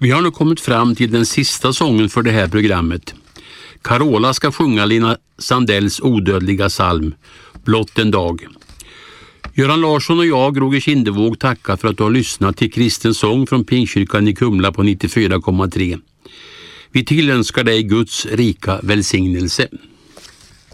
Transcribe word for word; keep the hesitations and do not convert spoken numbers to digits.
Vi har nu kommit fram till den sista sången för det här programmet. Carola ska sjunga Lina Sandells odödliga psalm, Blott en dag. Göran Larsson och jag, Roger Kindevåg, tackar för att du har lyssnat till Kristen sång från Pingstkyrkan i Kumla på nittiofyra komma tre. Vi tillönskar dig Guds rika välsignelse.